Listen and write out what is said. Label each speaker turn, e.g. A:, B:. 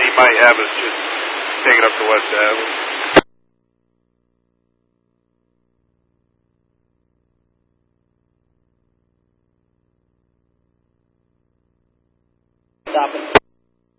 A: you might have us just take it up to West Ave.
B: Stop it.